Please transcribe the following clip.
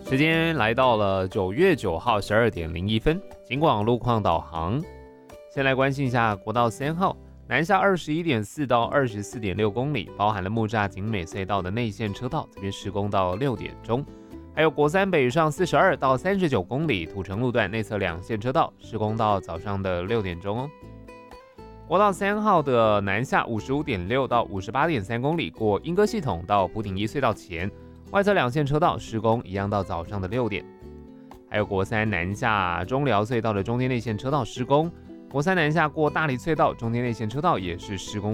时间来到了9月9号12点01分，警广路况导航。先来关心一下国道3号南下21.4到24.6公里，包含了木栅景美隧道的内线车道，这边施工到6点钟。还有国三北上42到39公里，土城路段内侧2线车道施工到早上的6点钟哦。国道3号的南下55.6到58.3公里，过莺歌系统到埔顶一隧道前，外侧2线车道施工一样到早上的6点。还有国三南下中寮隧道的中间内线车道施工，国三南下过大梨隧道中间内线车道也是施工